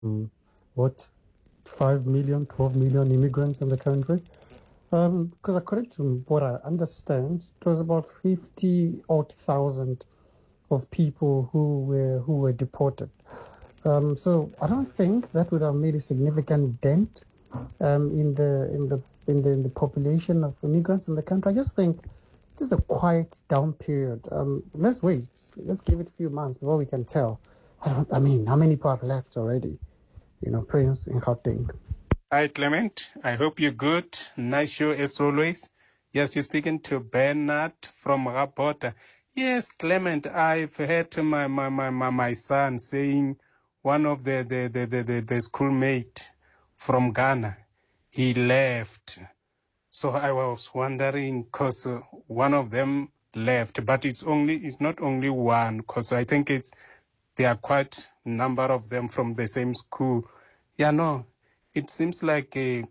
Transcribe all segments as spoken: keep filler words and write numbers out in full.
um, what, five million, twelve million immigrants in the country. Um, because according to what I understand, it was about fifty odd thousand of people who were who were deported. Um, so I don't think that would have made a significant dent um, in the in the in the in the population of immigrants in the country. I just think just a quiet down period. Um, let's wait. Let's give it a few months before we can tell. I, don't, I mean, how many people have left already? You know, Prince in Gauteng. Hi, Clement. I hope you're good. Nice show as always. Yes, you're speaking to Bernard from Rapota. Yes, Clement, I've heard my, my, my, my, my son saying one of the, the, the, the, the, the schoolmate from Ghana, he left. So I was wondering, because uh, one of them left, but it's only it's not only one, because I think it's there are quite a number of them from the same school. Yeah, no, it seems like a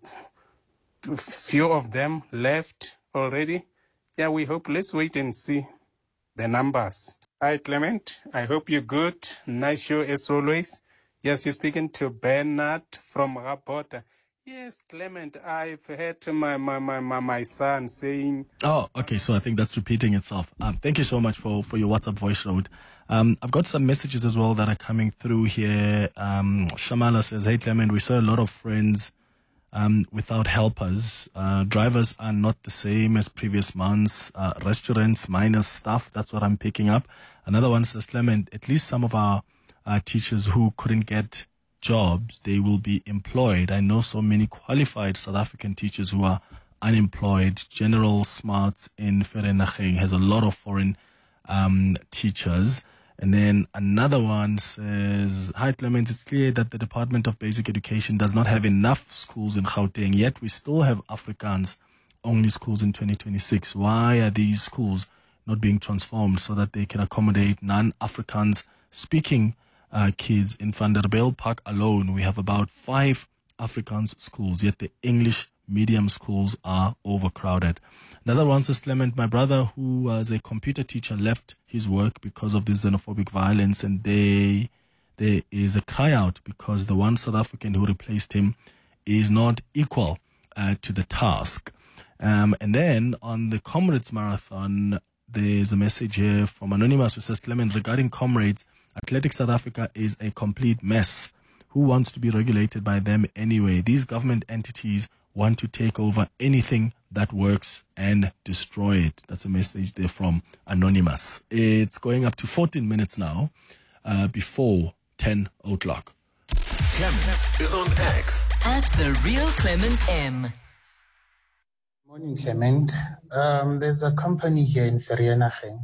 few of them left already. Yeah, we hope. Let's wait and see the numbers. Hi, Clement. I hope you're good. Nice show as always. Yes, you're speaking to Bernard from Rapota. Yes, Clement, I've heard my, my, my, my, my son saying... Oh, okay, so I think that's repeating itself. Um, thank you so much for, for your WhatsApp voice note. Um, I've got some messages as well that are coming through here. Um, Shamala says, hey, Clement, we saw a lot of friends um, without helpers. Uh, drivers are not the same as previous months. Uh, restaurants minus staff, that's what I'm picking up. Another one says, Clement, at least some of our uh, teachers who couldn't get jobs, they will be employed. I know so many qualified South African teachers who are unemployed. General Smarts in Vereeniging has a lot of foreign um, teachers. And then another one says, hi Clement, it's clear that the Department of Basic Education does not have enough schools in Gauteng, yet we still have Afrikaans only schools in twenty twenty-six. Why are these schools not being transformed so that they can accommodate non-Afrikaans speaking Uh, kids? In Vanderbijl Park alone, we have about five Afrikaans schools, yet the English medium schools are overcrowded. Another one says, Clement, my brother who was a computer teacher left his work because of this xenophobic violence, and they, there is a cry out because the one South African who replaced him is not equal uh, to the task. Um, and then on the Comrades Marathon, there's a message here from Anonymous who says, Clement, regarding Comrades, Athletics South Africa is a complete mess. Who wants to be regulated by them anyway? These government entities want to take over anything that works and destroy it. That's a message there from Anonymous. It's going up to fourteen minutes now, uh, before ten o'clock. Clement is on X at The Real Clement M. Morning, Clement. Um, there's a company here in Vereeniging.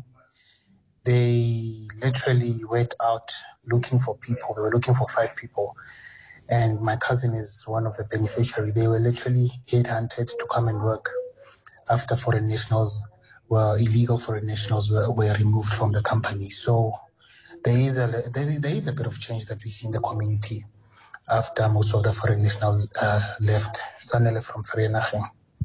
They literally went out looking for people. They were looking for five people. And my cousin is one of the beneficiaries. They were literally headhunted to come and work after foreign nationals were, illegal foreign nationals were, were removed from the company. So there is a there is, there is a bit of change that we see in the community after most of the foreign nationals uh, left. Sanele from Vereeniging.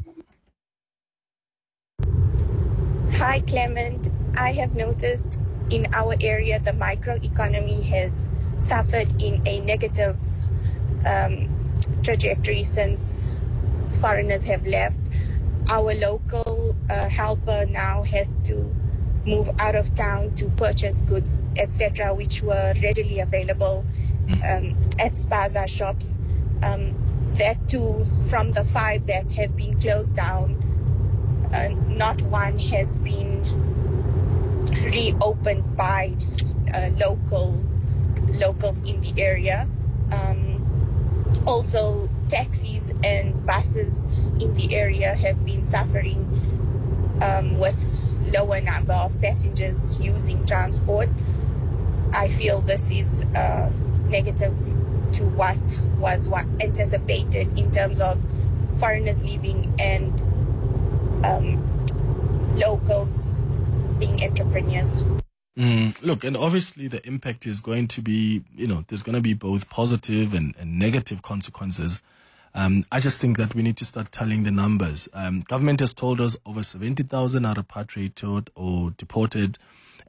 Hi, Clement. I have noticed in our area the microeconomy has suffered in a negative um, trajectory since foreigners have left. Our local uh, helper now has to move out of town to purchase goods, et cetera, which were readily available um, at spaza shops. Um, that too, from the five that have been closed down, Uh, not one has been reopened by uh, local locals in the area. Um, also, taxis and buses in the area have been suffering um, with lower number of passengers using transport. I feel this is uh, negative to what was what anticipated in terms of foreigners leaving and Um, locals being entrepreneurs. Mm, look, and obviously the impact is going to be, you know, there's going to be both positive and, and negative consequences. Um, I just think that we need to start telling the numbers. Um, government has told us over seventy thousand are repatriated or deported.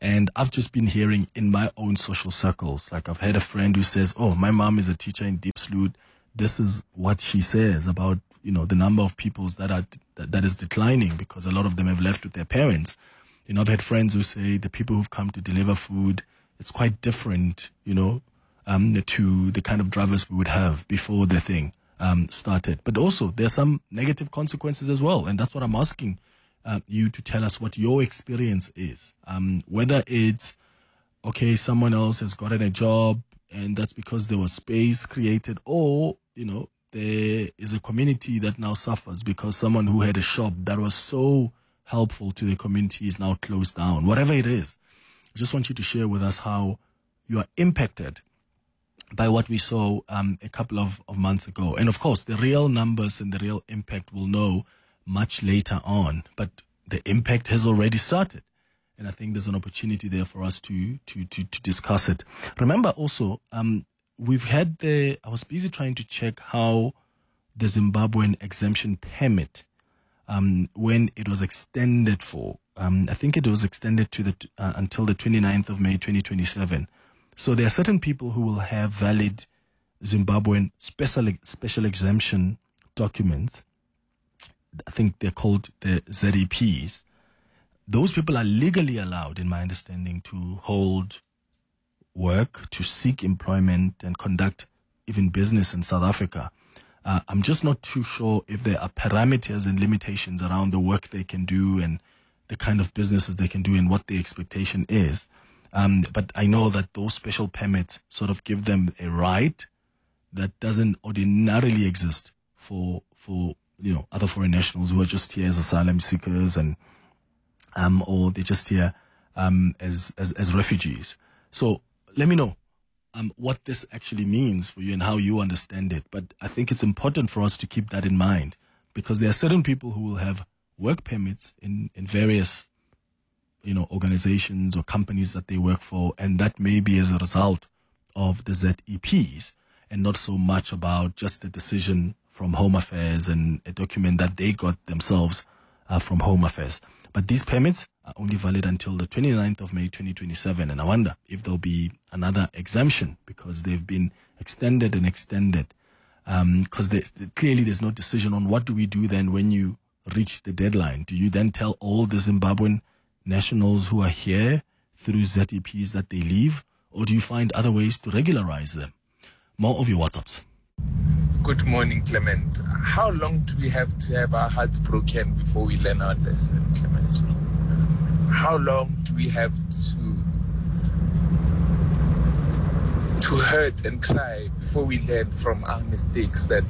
And I've just been hearing in my own social circles, like I've had a friend who says, oh, my mom is a teacher in Diepsloot. This is what she says about, you know, the number of peoples that are, that, that is declining because a lot of them have left with their parents. You know, I've had friends who say the people who've come to deliver food, it's quite different, you know, um, to the kind of drivers we would have before the thing um, started. But also there's some negative consequences as well. And that's what I'm asking uh, you to tell us what your experience is. Um, whether it's, okay, someone else has gotten a job and that's because there was space created, or, you know, there is a community that now suffers because someone who had a shop that was so helpful to the community is now closed down. Whatever it is, I just want you to share with us how you are impacted by what we saw um, a couple of, of months ago. And of course, the real numbers and the real impact we'll know much later on, but the impact has already started. And I think there's an opportunity there for us to to to, to discuss it. Remember also, um, we've had the, I was busy trying to check how the Zimbabwean exemption permit, um, when it was extended for, um, I think it was extended to the uh, until the twenty-ninth of May twenty twenty-seven. So there are certain people who will have valid Zimbabwean special special exemption documents. I think they're called the Z E Ps. Those people are legally allowed, in my understanding, to hold work, to seek employment and conduct even business in South Africa. Uh, I'm just not too sure if there are parameters and limitations around the work they can do and the kind of businesses they can do and what the expectation is. Um, but I know that those special permits sort of give them a right that doesn't ordinarily exist for, for, you know, other foreign nationals who are just here as asylum seekers and, um, or they're just here, um, as, as, as refugees. So let me know, um, what this actually means for you and how you understand it. But I think it's important for us to keep that in mind because there are certain people who will have work permits in, in various, you know, organizations or companies that they work for, and that may be as a result of the Z E Ps and not so much about just a decision from Home Affairs and a document that they got themselves uh, from Home Affairs. But these permits are only valid until the twenty-ninth of May twenty twenty-seven, and I wonder if there'll be another exemption because they've been extended and extended. Because um, clearly there's no decision on what do we do then when you reach the deadline. Do you then tell all the Zimbabwean nationals who are here through Z E Ps that they leave, or do you find other ways to regularize them? More of your WhatsApps. Good morning, Clement. How long do we have to have our hearts broken before we learn our lesson, Clement? How long do we have to to hurt and cry before we learn from our mistakes that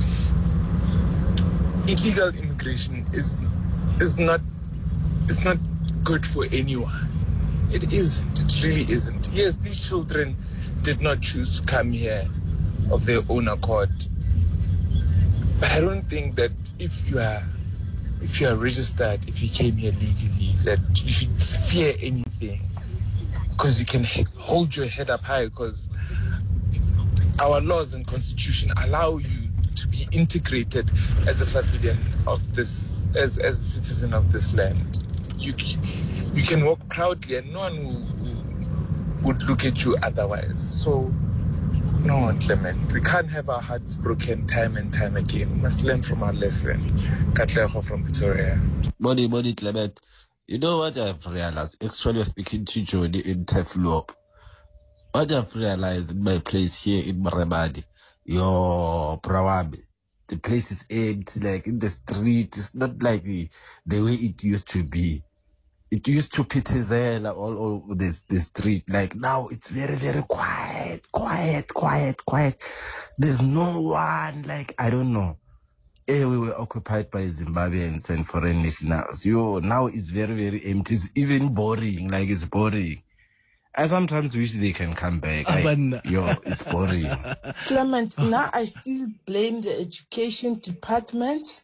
illegal immigration is is not is not good for anyone? It isn't. It really isn't. Yes, these children did not choose to come here of their own accord. But I don't think that if you are if you are registered, if you came here legally, that you should fear anything. Because you can he- hold your head up high, because our laws and constitution allow you to be integrated as a civilian of this, as, as a citizen of this land. You you can walk proudly and no one will, would look at you otherwise. So, no, Clement, we can't have our hearts broken time and time again. We must learn from our lesson. Katleho from Pretoria. Body, body, Clement. You know what I've realized? Actually, speaking to Jody in Teflop. What I've realized in my place here in Marabadi, your Prawabi, the place is empty, like in the street. It's not like the, the way it used to be. It used to pitizela all over the, the street. Like now it's very, very quiet, quiet, quiet, quiet. There's no one, like, I don't know. Eh, we were occupied by Zimbabweans and foreign nationals. Yo, now it's very, very empty. It's even boring, like it's boring. I sometimes wish they can come back. I, yo, it's boring. Clement, now I still blame the education department.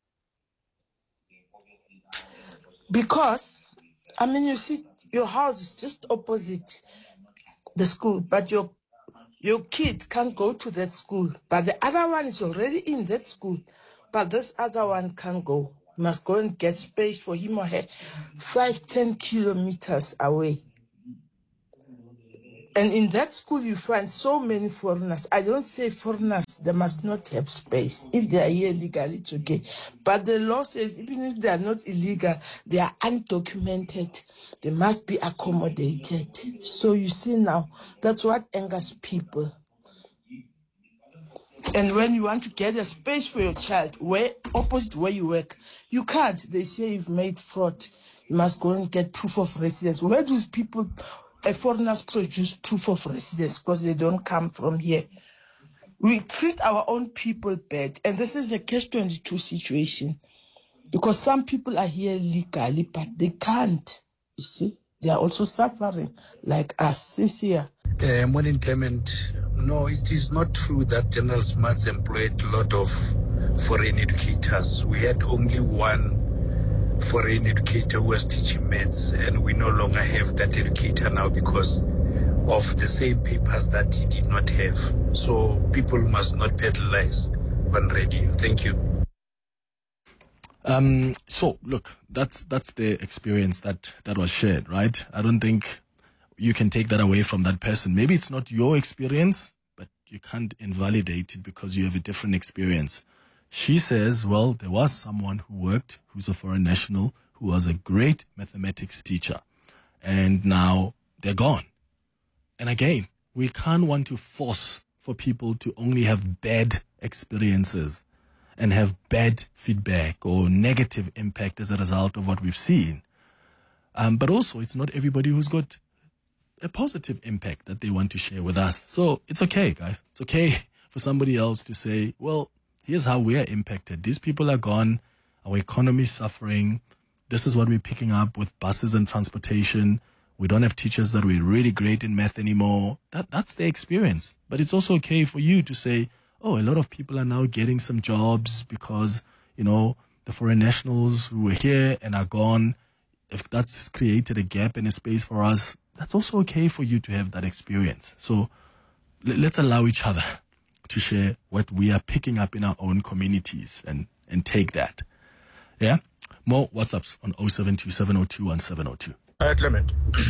Because, I mean, you see, your house is just opposite the school, but your your kid can't go to that school. But the other one is already in that school, but this other one can't go. You must go and get space for him or her five, ten kilometers away. And in that school, you find so many foreigners. I don't say foreigners, they must not have space. If they are here illegally, it's okay. But the law says even if they are not illegal, they are undocumented. They must be accommodated. So you see now, that's what angers people. And when you want to get a space for your child, where opposite where you work, you can't. They say you've made fraud. You must go and get proof of residence. Where do people, uh, foreigners, produce proof of residence? Because they don't come from here. We treat our own people bad. And this is a catch twenty-two situation. Because some people are here legally, but they can't. You see? They are also suffering like us. Sincere. Uh, morning, Clement. No, it is not true that General Smuts employed a lot of foreign educators. We had only one foreign educator who was teaching maths, and we no longer have that educator now because of the same papers that he did not have. So people must not peddleize on radio. Thank you. Um, so look, that's that's the experience that, that was shared, right? I don't think you can take that away from that person. Maybe it's not your experience, but you can't invalidate it because you have a different experience. She says, well, there was someone who worked, who's a foreign national, who was a great mathematics teacher, and now they're gone. And again, we can't want to force for people to only have bad experiences and have bad feedback or negative impact as a result of what we've seen. Um, but also, it's not everybody who's got a positive impact that they want to share with us. So it's okay, guys. It's okay for somebody else to say, well, here's how we're impacted. These people are gone. Our economy is suffering. This is what we're picking up with buses and transportation. We don't have teachers that were really great in math anymore. That That's their experience. But it's also okay for you to say, oh, a lot of people are now getting some jobs because, you know, the foreign nationals who were here and are gone, if that's created a gap in a space for us, that's also okay for you to have that experience. So l- let's allow each other to share what we are picking up in our own communities and, and take that. Yeah? More WhatsApps on oh seven two seven oh two one seven oh two. Uh, Clement,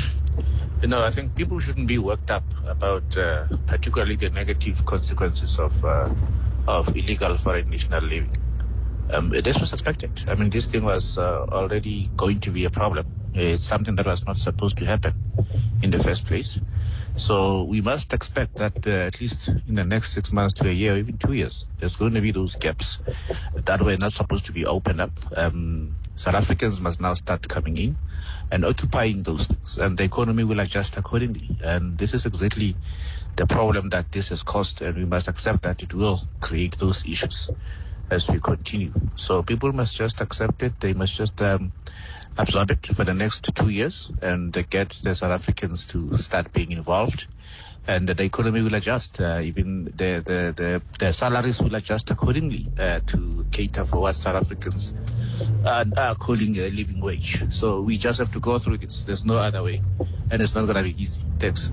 you know, I think people shouldn't be worked up about uh, particularly the negative consequences of uh, of illegal foreign national living. Um, this was expected. I mean, this thing was uh, already going to be a problem. It's something that was not supposed to happen in the first place. So we must expect that uh, at least in the next six months to a year, or even two years, there's going to be those gaps that were not supposed to be opened up. Um, South Africans must now start coming in and occupying those things, and the economy will adjust accordingly. And this is exactly the problem that this has caused, and we must accept that it will create those issues as we continue. So people must just accept it. They must just um, absorb it for the next two years and uh, get the South Africans to start being involved. And uh, the economy will adjust. Uh, even the, the, the, the salaries will adjust accordingly uh, to cater for what South Africans are, are calling a living wage. So we just have to go through this. There's no other way. And it's not going to be easy. Thanks.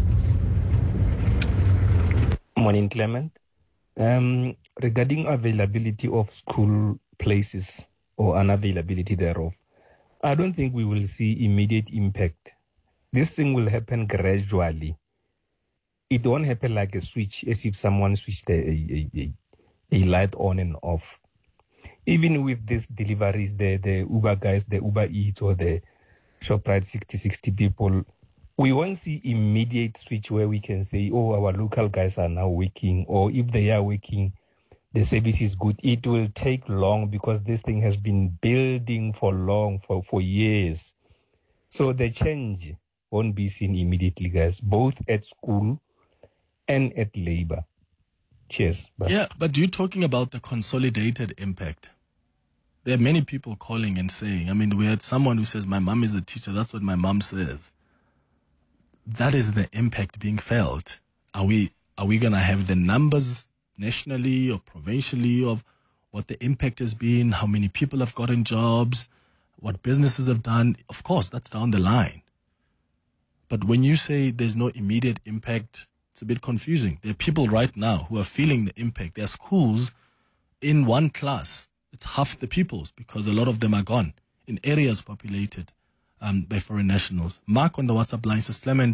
Morning, Clement. Um, regarding availability of school places or unavailability thereof, I don't think we will see immediate impact. This thing will happen gradually. It won't happen like a switch, as if someone switched a, a, a, a light on and off. Even with these deliveries, the, the Uber guys, the Uber Eats or the ShopRite sixty sixty people, we won't see immediate switch where we can say, oh, our local guys are now working, or if they are working, the service is good. It will take long because this thing has been building for long, for, for years. So the change won't be seen immediately, guys, both at school and at labor. Cheers. Bye. Yeah, but you're talking about the consolidated impact. There are many people calling and saying, I mean, we had someone who says, my mom is a teacher. That's what my mom says. That is the impact being felt. Are we, are we going to have the numbers nationally or provincially of what the impact has been, how many people have gotten jobs, what businesses have done? Of course, that's down the line. But when you say there's no immediate impact, it's a bit confusing. There are people right now who are feeling the impact. There are schools in one class. It's half the pupils because a lot of them are gone in areas populated um, by foreign nationals. Mark on the WhatsApp line says, Clement,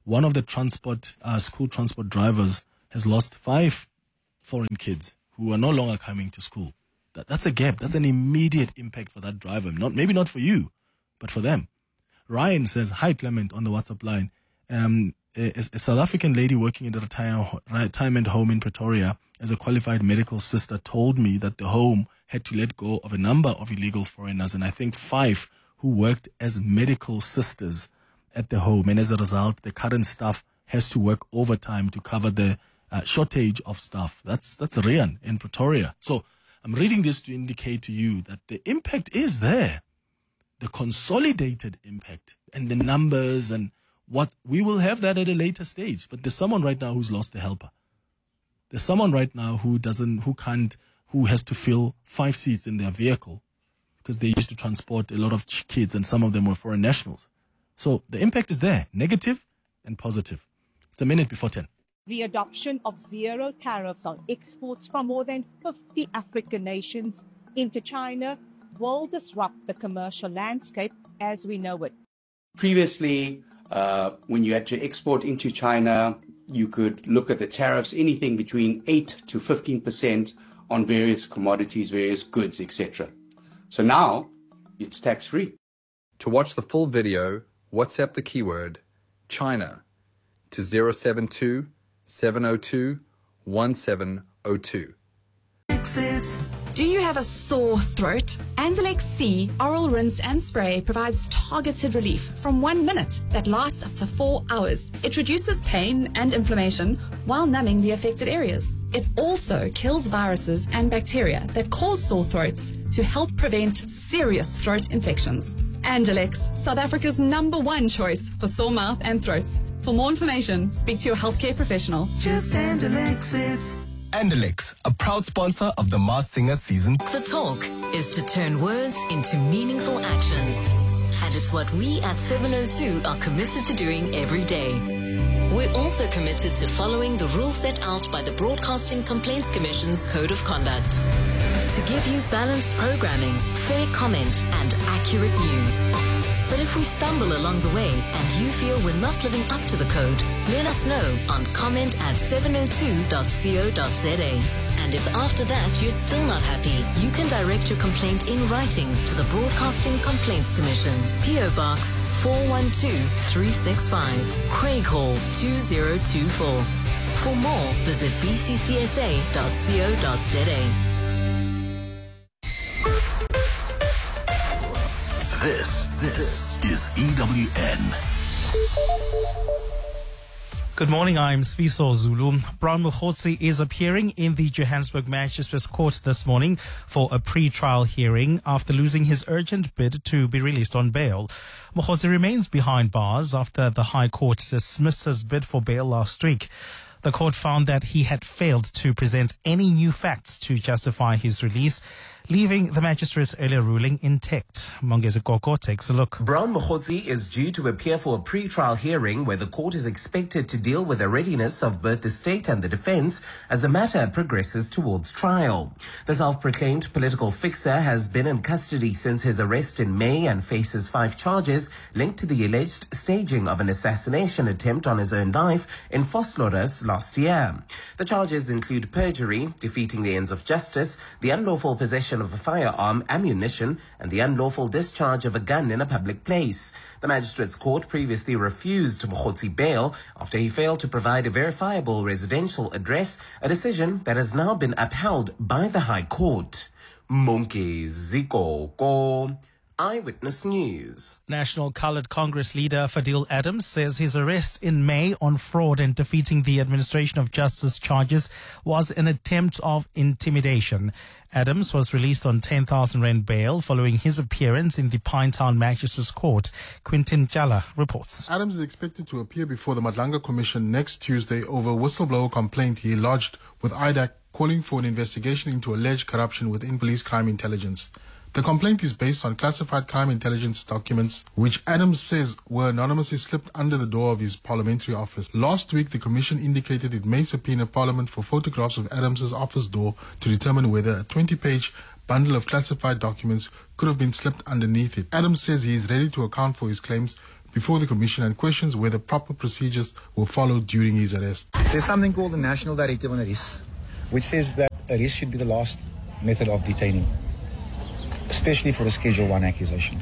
one of the transport, uh, school transport drivers has lost five foreign kids who are no longer coming to school. That, that's a gap. That's an immediate impact for that driver. Not maybe not for you, but for them. Ryan says, hi, Clement, on the WhatsApp line. Um, a, a South African lady working in a retire, retirement home in Pretoria as a qualified medical sister told me that the home had to let go of a number of illegal foreigners, and I think five who worked as medical sisters at the home. And as a result, the current staff has to work overtime to cover the uh, shortage of staff. That's that's Rian in Pretoria. So I'm reading this to indicate to you that the impact is there. The consolidated impact and the numbers and what we will have that at a later stage. But there's someone right now who's lost a helper. There's someone right now who doesn't, who can't, who has to fill five seats in their vehicle because they used to transport a lot of kids and some of them were foreign nationals. So the impact is there, negative and positive. It's a minute before ten. The adoption of zero tariffs on exports from more than fifty African nations into China will disrupt the commercial landscape as we know it. Previously, uh, when you had to export into China, you could look at the tariffs, anything between eight to fifteen percent on various commodities, various goods, et cetera. So now it's tax-free. To watch the full video, WhatsApp the keyword China to zero seven two, seven zero two, one seven zero two. Do you have a sore throat? Anzilex C Oral Rinse and Spray provides targeted relief from one minute that lasts up to four hours. It reduces pain and inflammation while numbing the affected areas. It also kills viruses and bacteria that cause sore throats to help prevent serious throat infections. Anzilex, South Africa's number one choice for sore mouth and throats. For more information, speak to your healthcare professional. Just Anzilex it. Anzilex, a proud sponsor of the Masked Singer season. The talk is to turn words into meaningful actions. And it's what we at seven oh two are committed to doing every day. We're also committed to following the rules set out by the Broadcasting Complaints Commission's Code of Conduct. To give you balanced programming, fair comment, and accurate news. But if we stumble along the way and you feel we're not living up to the code, let us know on comment at seven oh two dot co dot za. And if after that you're still not happy, you can direct your complaint in writing to the Broadcasting Complaints Commission, P O Box four one two three six five, Craighall two zero two four. For more, visit b c c s a dot co dot za. This, this is E W N. Good morning, I'm Sfiso Zulu. Brown Mokgotsi is appearing in the Johannesburg Magistrates Court this morning for a pre-trial hearing after losing his urgent bid to be released on bail. Mokgotsi remains behind bars after the High Court dismissed his bid for bail last week. The court found that he had failed to present any new facts to justify his release, leaving the magistrate's earlier ruling intact. Mongezi Koko takes a look. Brown Mokgotsi is due to appear for a pre-trial hearing where the court is expected to deal with the readiness of both the state and the defense as the matter progresses towards trial. The self-proclaimed political fixer has been in custody since his arrest in May and faces five charges linked to the alleged staging of an assassination attempt on his own life in Vosloorus last year. The charges include perjury, defeating the ends of justice, the unlawful possession of a firearm, ammunition, and the unlawful discharge of a gun in a public place. The Magistrates Court previously refused Mokgotsi bail after he failed to provide a verifiable residential address, a decision that has now been upheld by the High Court. Mongezi Koko, Eyewitness News. National Coloured Congress leader Fadil Adams says his arrest in May on fraud and defeating the administration of justice charges was an attempt of intimidation. Adams was released on ten thousand rand bail following his appearance in the Pinetown Magistrates Court. Quintin Jala reports. Adams is expected to appear before the Madlanga Commission next Tuesday over a whistleblower complaint he lodged with I D A C calling for an investigation into alleged corruption within police crime intelligence. The complaint is based on classified crime intelligence documents, which Adams says were anonymously slipped under the door of his parliamentary office. Last week, the Commission indicated it may subpoena Parliament for photographs of Adams's office door to determine whether a twenty-page bundle of classified documents could have been slipped underneath it. Adams says he is ready to account for his claims, before the commission and questions whether proper procedures were followed during his arrest. There's something called the National Directive on Arrest, which says that arrest should be the last method of detaining, especially for a Schedule one accusation.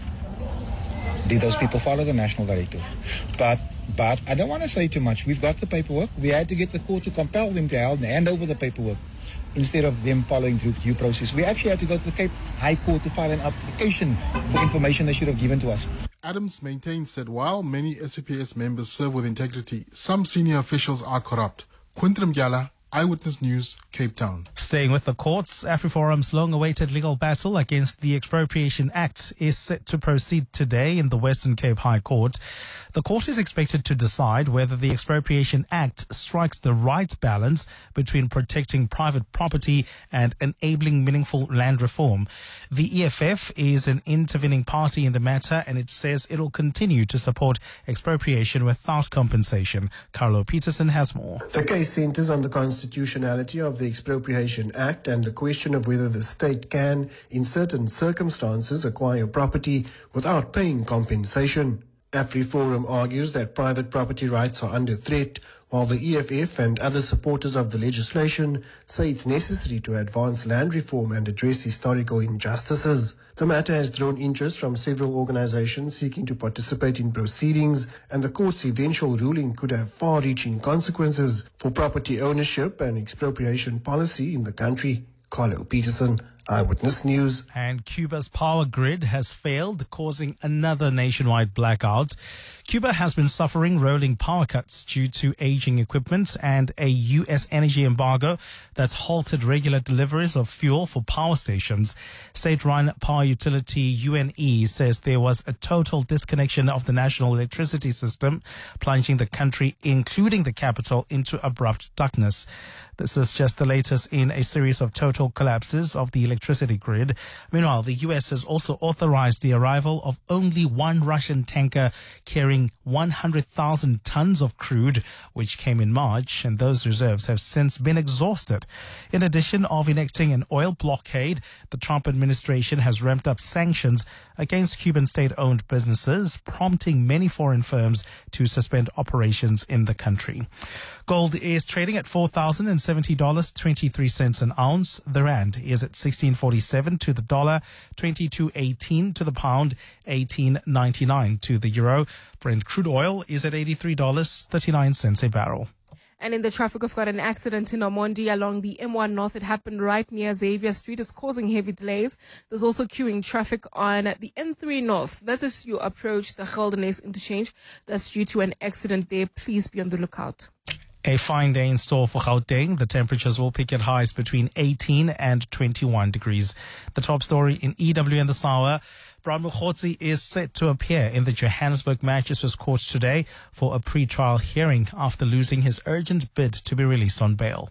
Did those people follow the National Directive? But but I don't want to say too much. We've got the paperwork. We had to get the court to compel them to hand over the paperwork instead of them following through due process. We actually had to go to the Cape High Court to file an application for information they should have given to us. Adams maintains that while many S A P S members serve with integrity, some senior officials are corrupt. Quinton Mgyala, Eyewitness News, Cape Town. Staying with the courts, AfriForum's long-awaited legal battle against the Expropriation Act is set to proceed today in the Western Cape High Court. The court is expected to decide whether the Expropriation Act strikes the right balance between protecting private property and enabling meaningful land reform. The E F F is an intervening party in the matter, and it says it will continue to support expropriation without compensation. Carlo Peterson has more. The case centers on the constitutionality of the Expropriation Act and the question of whether the state can, in certain circumstances, acquire property without paying compensation. AfriForum argues that private property rights are under threat, while the E F F and other supporters of the legislation say it's necessary to advance land reform and address historical injustices. The matter has drawn interest from several organizations seeking to participate in proceedings, and the court's eventual ruling could have far-reaching consequences for property ownership and expropriation policy in the country. Carlo Peterson, Eyewitness News. And Cuba's power grid has failed, causing another nationwide blackout. Cuba has been suffering rolling power cuts due to aging equipment and a U S energy embargo that's halted regular deliveries of fuel for power stations. State-run power utility U N E says there was a total disconnection of the national electricity system, plunging the country, including the capital, into abrupt darkness. This is just the latest in a series of total collapses of the electricity grid. Meanwhile, the U S has also authorized the arrival of only one Russian tanker carrying one hundred thousand tons of crude, which came in March, and those reserves have since been exhausted. In addition of enacting an oil blockade, the Trump administration has ramped up sanctions against Cuban state-owned businesses, prompting many foreign firms to suspend operations in the country. Gold is trading at four thousand seventy dollars and twenty-three cents an ounce. The rand is at sixteen forty-seven to the dollar, twenty-two eighteen to the pound, eighteen ninety-nine to the euro. Brent crude oil is at eighty-three dollars and thirty-nine cents a barrel. And in the traffic, we've got an accident in Omondi along the M one North. It happened right near Xavier Street. It's causing heavy delays. There's also queuing traffic on the N three North. That's as you approach the Geldenhuys interchange. That's due to an accident there. Please be on the lookout. A fine day in store for Gauteng. The temperatures will peak at highs between eighteen and twenty-one degrees. The top story in E W N this hour. Brian Mokgotsi is set to appear in the Johannesburg Magistrates Court today for a pre-trial hearing after losing his urgent bid to be released on bail.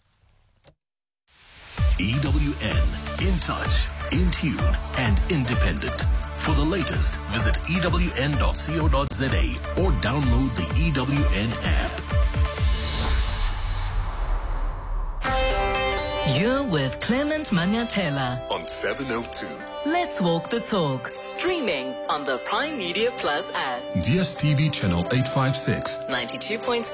E W N, in touch, in tune, and independent. For the latest, visit E W N dot co dot za or download the E W N app. You're with Clement Manyatela on seven oh two. Let's walk the talk. Streaming on the Prime Media Plus app. D S T V channel eight fifty-six. ninety-two point